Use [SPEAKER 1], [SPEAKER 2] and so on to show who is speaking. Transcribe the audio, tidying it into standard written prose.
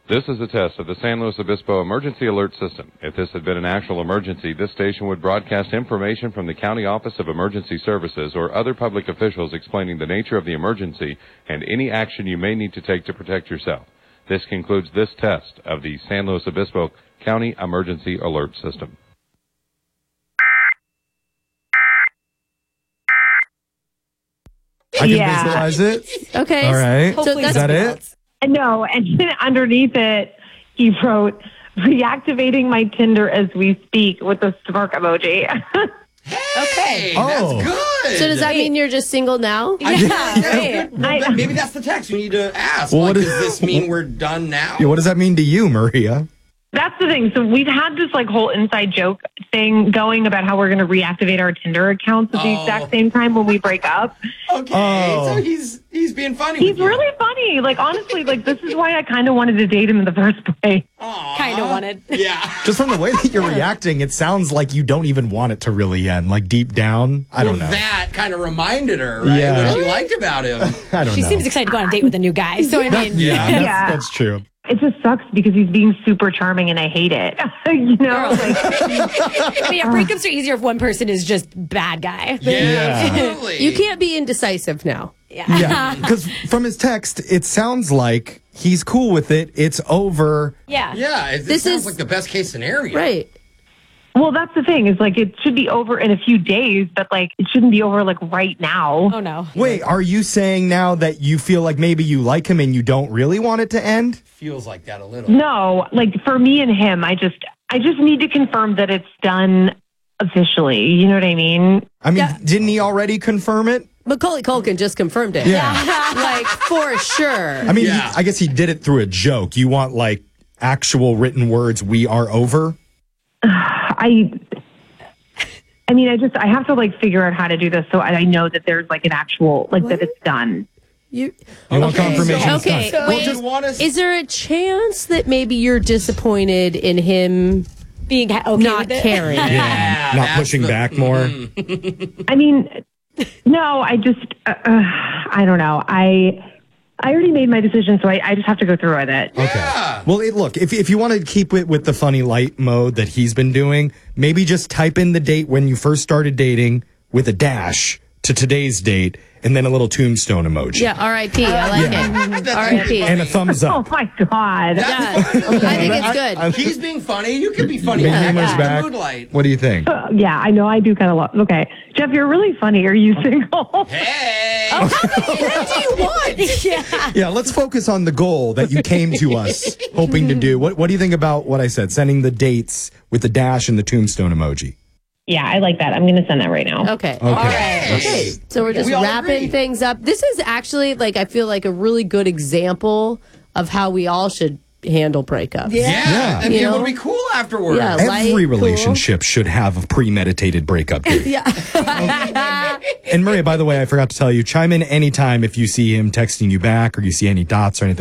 [SPEAKER 1] This is a test of the San Luis Obispo Emergency Alert System. If this had been an actual emergency, this station would broadcast information from the County Office of Emergency Services or other public officials explaining the nature of the emergency and any action you may need to take to protect yourself. This concludes this test of the San Luis Obispo County Emergency Alert System.
[SPEAKER 2] I can visualize it.
[SPEAKER 3] Okay.
[SPEAKER 2] All right.
[SPEAKER 3] So
[SPEAKER 2] Is that it?
[SPEAKER 4] No, and then underneath it, he wrote, reactivating my Tinder as we speak with a smirk emoji.
[SPEAKER 5] Hey,
[SPEAKER 2] Oh.
[SPEAKER 5] that's good.
[SPEAKER 3] does that mean you're just single now?
[SPEAKER 5] Maybe that's the text we need to ask.
[SPEAKER 2] Well,
[SPEAKER 5] like,
[SPEAKER 2] what
[SPEAKER 5] does
[SPEAKER 2] is-
[SPEAKER 5] this mean we're done now?
[SPEAKER 2] Yeah, what does that mean to you, Maria?
[SPEAKER 4] That's the thing. So we've had this like whole inside joke thing going about how we're going to reactivate our Tinder accounts at the exact same time when we break up.
[SPEAKER 5] Okay,
[SPEAKER 2] Oh.
[SPEAKER 5] so he's being funny.
[SPEAKER 4] He's
[SPEAKER 5] with you.
[SPEAKER 4] really funny. Like, honestly, like, this is why I kind of wanted to date him in the first place.
[SPEAKER 5] Aw.
[SPEAKER 6] Kind of wanted.
[SPEAKER 5] Yeah.
[SPEAKER 2] Just from the way that you're reacting, it sounds like you don't even want it to really end. Like deep down, I don't know.
[SPEAKER 5] That kind of reminded her, right?
[SPEAKER 2] Yeah.
[SPEAKER 5] What she liked about him.
[SPEAKER 2] I don't
[SPEAKER 6] She
[SPEAKER 2] know.
[SPEAKER 6] seems excited to go on a date with a new guy. So, I mean,
[SPEAKER 4] Yeah.
[SPEAKER 2] That's true.
[SPEAKER 4] It just sucks because he's being super charming and I hate it. You know? Like,
[SPEAKER 6] I mean, breakups are easier if one person is just bad guy.
[SPEAKER 5] Yeah, absolutely.
[SPEAKER 3] You can't be indecisive now.
[SPEAKER 2] Yeah, because from his text, it sounds like he's cool with it. It's over.
[SPEAKER 6] Yeah.
[SPEAKER 5] Yeah, it
[SPEAKER 3] This
[SPEAKER 5] sounds
[SPEAKER 3] is-
[SPEAKER 5] like the best case scenario.
[SPEAKER 3] Right.
[SPEAKER 4] well, that's the thing is like, it should be over in a few days, but like, it shouldn't be over like right now.
[SPEAKER 6] Oh, no.
[SPEAKER 2] Wait, are you saying now that you feel like maybe you like him and you don't really want it to end?
[SPEAKER 5] Feels like that a little.
[SPEAKER 4] No, like for me and him, I just need to confirm that it's done officially. You know what I mean?
[SPEAKER 2] I mean, didn't he already confirm it?
[SPEAKER 3] Macaulay Culkin just confirmed it.
[SPEAKER 2] Yeah.
[SPEAKER 3] Like, for sure.
[SPEAKER 2] I mean,
[SPEAKER 5] Yeah.
[SPEAKER 2] I guess he did it through a joke. You want like actual written words, we are over?
[SPEAKER 4] I mean, I have to like figure out how to do this so I know that there's like an actual, like that it's done.
[SPEAKER 2] You want confirmation? it's
[SPEAKER 3] Okay.
[SPEAKER 2] done.
[SPEAKER 3] Wait,
[SPEAKER 5] just want us-
[SPEAKER 3] is there a chance that maybe you're disappointed in him
[SPEAKER 6] Being okay
[SPEAKER 3] not
[SPEAKER 6] with it.
[SPEAKER 3] caring?
[SPEAKER 2] Yeah, not
[SPEAKER 5] that's
[SPEAKER 2] pushing
[SPEAKER 5] the-
[SPEAKER 2] back more.
[SPEAKER 4] I mean, no, I don't know. I already made my decision, so I just have to go through with it.
[SPEAKER 5] Yeah.
[SPEAKER 2] Well, look, if you want to keep it with the funny light mode that he's been doing, maybe just type in the date when you first started dating with a dash to today's date and then a little tombstone emoji.
[SPEAKER 3] Yeah, R.I.P. I like it. R.I.P.
[SPEAKER 2] And a thumbs
[SPEAKER 4] Oh
[SPEAKER 2] up.
[SPEAKER 4] my God.
[SPEAKER 3] Yeah, I think it's good.
[SPEAKER 5] He's being funny. You can be funny.
[SPEAKER 2] Maybe
[SPEAKER 5] Yeah.
[SPEAKER 2] Hammer's back.
[SPEAKER 5] Moonlight.
[SPEAKER 2] What do you think?
[SPEAKER 4] Yeah, I know. I do kind of love. Okay. Jeff, you're really funny. Are you single?
[SPEAKER 5] Hey.
[SPEAKER 3] What do you want?
[SPEAKER 6] Yeah.
[SPEAKER 2] Yeah, let's focus on the goal that you came to us hoping to do. What do you think about what I said? Sending the dates with the dash and the tombstone emoji.
[SPEAKER 4] Yeah, I like that. I'm going to send that right now.
[SPEAKER 3] Okay.
[SPEAKER 2] Okay.
[SPEAKER 3] Okay. So we're just
[SPEAKER 5] We all
[SPEAKER 3] wrapping
[SPEAKER 5] agree.
[SPEAKER 3] things up. This is actually, like, I feel like a really good example of how we all should handle breakups.
[SPEAKER 5] Yeah. And
[SPEAKER 3] You
[SPEAKER 5] people
[SPEAKER 3] know?
[SPEAKER 5] would be cool afterwards.
[SPEAKER 3] Yeah.
[SPEAKER 2] Every
[SPEAKER 3] Light, cool.
[SPEAKER 2] relationship should have a premeditated breakup date.
[SPEAKER 3] Yeah.
[SPEAKER 2] And Maria, by the way, I forgot to tell you, chime in anytime if you see him texting you back or you see any dots or anything